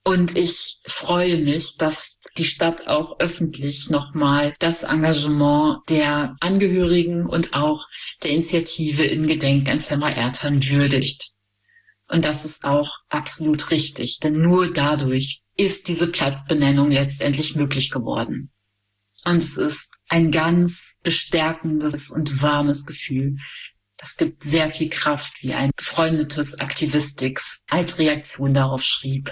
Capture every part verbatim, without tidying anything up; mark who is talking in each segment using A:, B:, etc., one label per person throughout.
A: Und ich freue mich, dass die Stadt auch öffentlich nochmal das Engagement der Angehörigen und auch der Initiative in Gedenken an Semra Ertan würdigt. Und das ist auch absolut richtig, denn nur dadurch ist diese Platzbenennung letztendlich möglich geworden. Und es ist ein ganz bestärkendes und warmes Gefühl. Das gibt sehr viel Kraft, wie ein befreundetes Aktivistix als Reaktion darauf schrieb.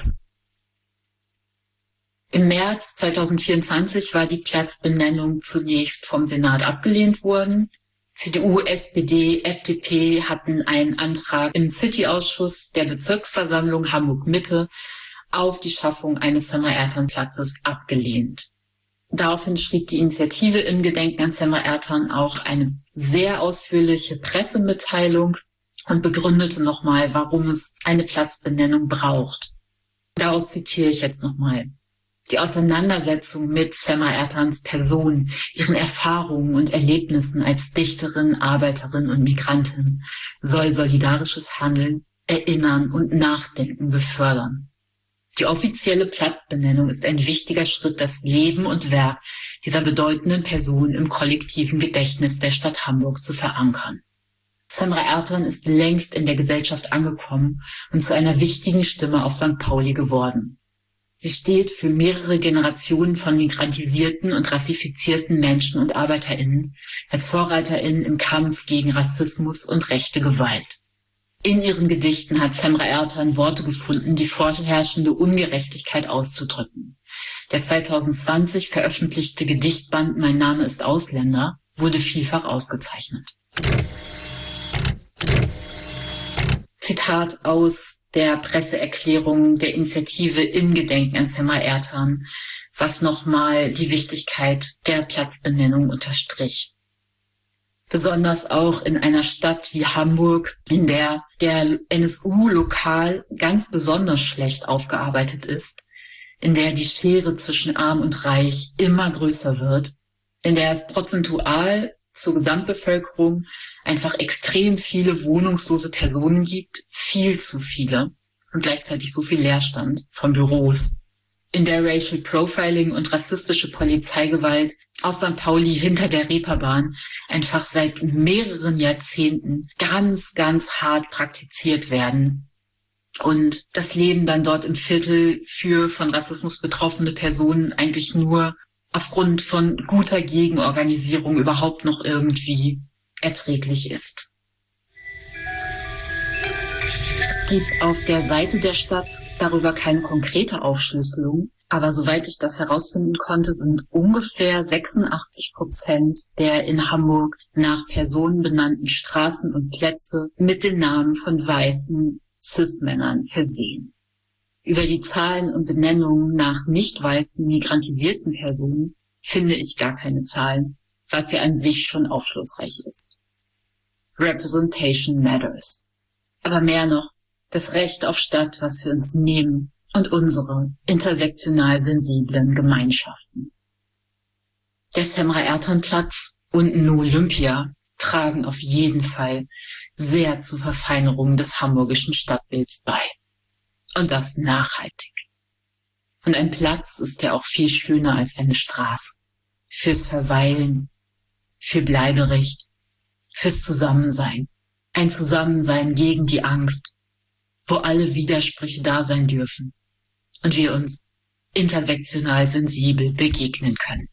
A: Im März zweitausendvierundzwanzig war die Platzbenennung zunächst vom Senat abgelehnt worden. C D U, S P D, F D P hatten einen Antrag im City-Ausschuss der Bezirksversammlung Hamburg-Mitte auf die Schaffung eines Semra Ertan Platzes abgelehnt. Daraufhin schrieb die Initiative in Gedenken an Semra Ertan auch eine sehr ausführliche Pressemitteilung und begründete nochmal, warum es eine Platzbenennung braucht. Daraus zitiere ich jetzt nochmal. Die Auseinandersetzung mit Semra Ertans Person, ihren Erfahrungen und Erlebnissen als Dichterin, Arbeiterin und Migrantin soll solidarisches Handeln, Erinnern und Nachdenken befördern. Die offizielle Platzbenennung ist ein wichtiger Schritt, das Leben und Werk dieser bedeutenden Person im kollektiven Gedächtnis der Stadt Hamburg zu verankern. Semra Ertan ist längst in der Gesellschaft angekommen und zu einer wichtigen Stimme auf Sankt Pauli geworden. Sie steht für mehrere Generationen von migrantisierten und rassifizierten Menschen und ArbeiterInnen als VorreiterInnen im Kampf gegen Rassismus und rechte Gewalt. In ihren Gedichten hat Semra Ertan Worte gefunden, die vorherrschende Ungerechtigkeit auszudrücken. Der zweitausendzwanzig veröffentlichte Gedichtband Mein Name ist Ausländer wurde vielfach ausgezeichnet. Zitat aus der Presseerklärung der Initiative in Gedenken an Semra Ertan, was nochmal die Wichtigkeit der Platzbenennung unterstrich. Besonders auch in einer Stadt wie Hamburg, in der der N S U lokal ganz besonders schlecht aufgearbeitet ist, in der die Schere zwischen Arm und Reich immer größer wird, in der es prozentual zur Gesamtbevölkerung einfach extrem viele wohnungslose Personen gibt, viel zu viele und gleichzeitig so viel Leerstand von Büros, in der Racial Profiling und rassistische Polizeigewalt auf Sankt Pauli hinter der Reeperbahn einfach seit mehreren Jahrzehnten ganz, ganz hart praktiziert werden und das Leben dann dort im Viertel für von Rassismus betroffene Personen eigentlich nur aufgrund von guter Gegenorganisierung überhaupt noch irgendwie erträglich ist. Es gibt auf der Seite der Stadt darüber keine konkrete Aufschlüsselung, aber soweit ich das herausfinden konnte, sind ungefähr sechsundachtzig Prozent der in Hamburg nach Personen benannten Straßen und Plätze mit den Namen von weißen Cis-Männern versehen. Über die Zahlen und Benennungen nach nicht weißen migrantisierten Personen finde ich gar keine Zahlen, was ja an sich schon aufschlussreich ist. Representation matters. Aber mehr noch, das Recht auf Stadt, was wir uns nehmen und unsere intersektional sensiblen Gemeinschaften. Der Semra Ertan Platz und ein Olympia tragen auf jeden Fall sehr zur Verfeinerung des hamburgischen Stadtbilds bei. Und das nachhaltig. Und ein Platz ist ja auch viel schöner als eine Straße. Fürs Verweilen, für Bleiberecht, fürs Zusammensein. Ein Zusammensein gegen die Angst, wo alle Widersprüche da sein dürfen und wir uns intersektional sensibel begegnen können.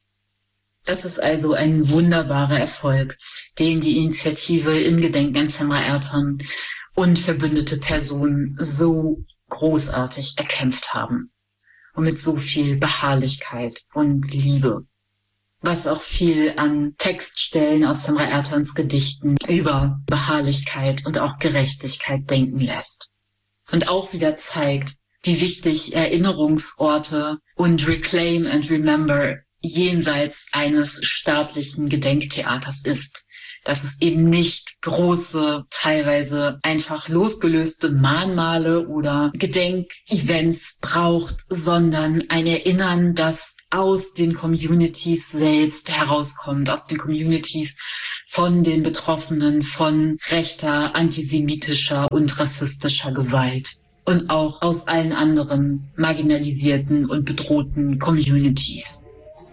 A: Das ist also ein wunderbarer Erfolg, den die Initiative in Gedenken an Semra Ertan und verbündete Personen so großartig erkämpft haben und mit so viel Beharrlichkeit und Liebe, was auch viel an Textstellen aus Semra Ertans Gedichten über Beharrlichkeit und auch Gerechtigkeit denken lässt. Und auch wieder zeigt, wie wichtig Erinnerungsorte und Reclaim and Remember jenseits eines staatlichen Gedenktheaters ist. Dass es eben nicht große, teilweise einfach losgelöste Mahnmale oder Gedenkevents braucht, sondern ein Erinnern, das aus den Communities selbst herauskommt, aus den Communities von den Betroffenen von rechter, antisemitischer und rassistischer Gewalt. und auch aus allen anderen marginalisierten und bedrohten Communities.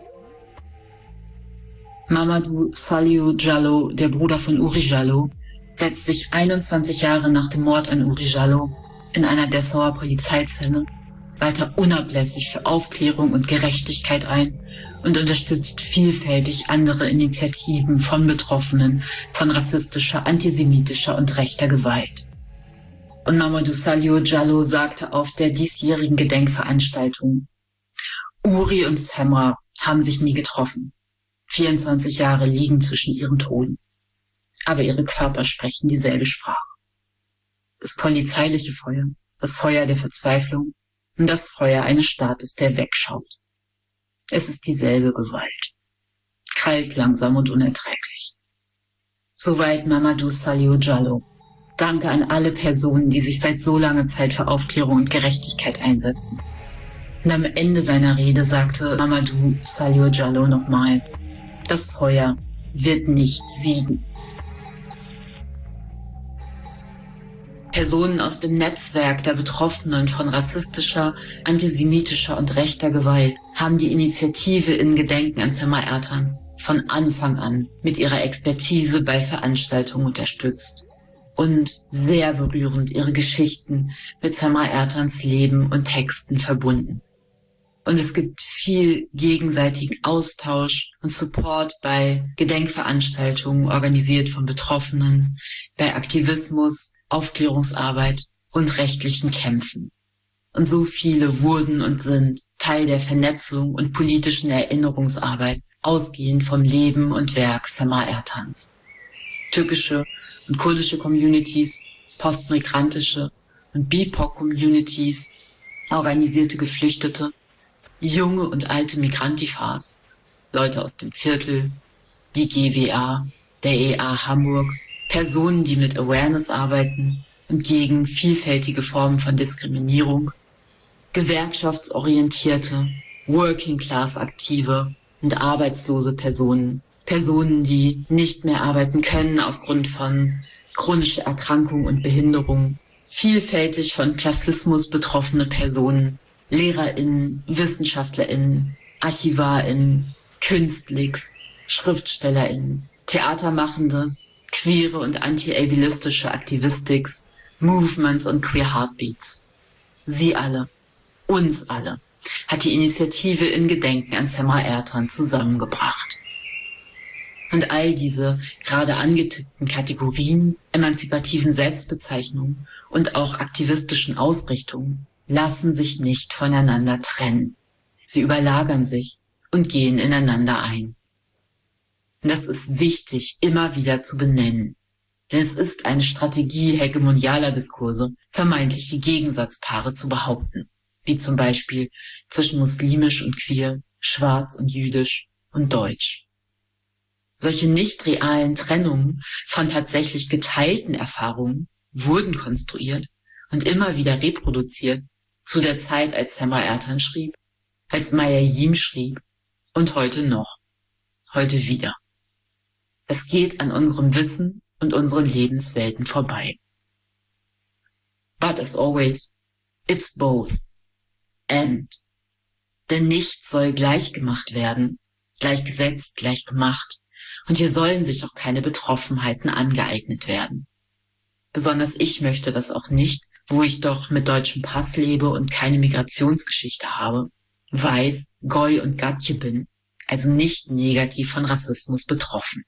A: Mamadou Saliou Diallo, der Bruder von Uri Jalloh, setzt sich einundzwanzig Jahre nach dem Mord an Uri Jalloh in einer Dessauer Polizeizelle weiter unablässig für Aufklärung und Gerechtigkeit ein und unterstützt vielfältig andere Initiativen von Betroffenen von rassistischer, antisemitischer und rechter Gewalt. Und Mamadou Saliou Diallo sagte auf der diesjährigen Gedenkveranstaltung: Uri und Semra haben sich nie getroffen. vierundzwanzig Jahre liegen zwischen ihren Toten. Aber ihre Körper sprechen dieselbe Sprache. Das polizeiliche Feuer, das Feuer der Verzweiflung und das Feuer eines Staates, der wegschaut. Es ist dieselbe Gewalt. Kalt, langsam und unerträglich. Soweit Mamadou Saliou Diallo. Danke an alle Personen, die sich seit so langer Zeit für Aufklärung und Gerechtigkeit einsetzen. Und am Ende seiner Rede sagte Mamadou Saliou Diallo nochmal: Das Feuer wird nicht siegen. Personen aus dem Netzwerk der Betroffenen von rassistischer, antisemitischer und rechter Gewalt haben die Initiative in Gedenken an Semra Ertan von Anfang an mit ihrer Expertise bei Veranstaltungen unterstützt und sehr berührend ihre Geschichten mit Semra Ertans Leben und Texten verbunden. Und es gibt viel gegenseitigen Austausch und Support bei Gedenkveranstaltungen, organisiert von Betroffenen, bei Aktivismus, Aufklärungsarbeit und rechtlichen Kämpfen. Und so viele wurden und sind Teil der Vernetzung und politischen Erinnerungsarbeit, ausgehend vom Leben und Werk Semra Ertans. Türkische und kurdische Communities, postmigrantische und B I P O C-Communities, organisierte Geflüchtete, junge und alte Migrantifas, Leute aus dem Viertel, die G W A, der E A Hamburg, Personen, die mit Awareness arbeiten und gegen vielfältige Formen von Diskriminierung, gewerkschaftsorientierte, Working-Class-Aktive und arbeitslose Personen, Personen, die nicht mehr arbeiten können aufgrund von chronischer Erkrankung und Behinderung, vielfältig von Klassismus betroffene Personen, LehrerInnen, WissenschaftlerInnen, ArchivarInnen, Künstliks, SchriftstellerInnen, Theatermachende, queere und anti-ableistische Aktivistics, Movements und Queer Heartbeats. Sie alle, uns alle, hat die Initiative in Gedenken an Semra Ertan zusammengebracht. Und all diese gerade angetippten Kategorien, emanzipativen Selbstbezeichnungen und auch aktivistischen Ausrichtungen lassen sich nicht voneinander trennen. Sie überlagern sich und gehen ineinander ein. Und das ist wichtig, immer wieder zu benennen. Denn es ist eine Strategie hegemonialer Diskurse, vermeintliche Gegensatzpaare zu behaupten. Wie zum Beispiel zwischen muslimisch und queer, schwarz und jüdisch und deutsch. Solche nicht realen Trennungen von tatsächlich geteilten Erfahrungen wurden konstruiert und immer wieder reproduziert, zu der Zeit, als Semra Ertan schrieb, als Maya Yim schrieb und heute noch, heute wieder. Es geht an unserem Wissen und unseren Lebenswelten vorbei. But as always, it's both. And. Denn nichts soll gleich gemacht werden, gleichgesetzt, gleich gemacht. Und hier sollen sich auch keine Betroffenheiten angeeignet werden. Besonders ich möchte das auch nicht, wo ich doch mit deutschem Pass lebe und keine Migrationsgeschichte habe, weiß, Goi und Gatje bin, also nicht negativ von Rassismus betroffen.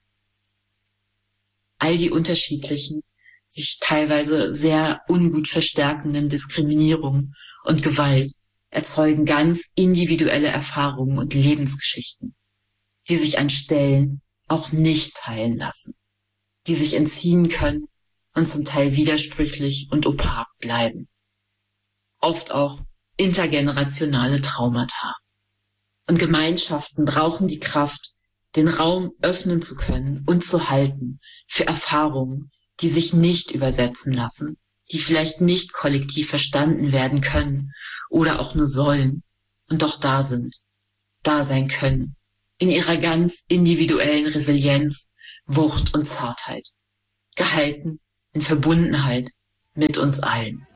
A: All die unterschiedlichen, sich teilweise sehr ungut verstärkenden Diskriminierungen und Gewalt erzeugen ganz individuelle Erfahrungen und Lebensgeschichten, die sich an Stellen auch nicht teilen lassen, die sich entziehen können und zum Teil widersprüchlich und opak bleiben. Oft auch intergenerationale Traumata. Und Gemeinschaften brauchen die Kraft, den Raum öffnen zu können und zu halten für Erfahrungen, die sich nicht übersetzen lassen, die vielleicht nicht kollektiv verstanden werden können oder auch nur sollen und doch da sind, da sein können, in ihrer ganz individuellen Resilienz, Wucht und Zartheit, gehalten in Verbundenheit mit uns allen.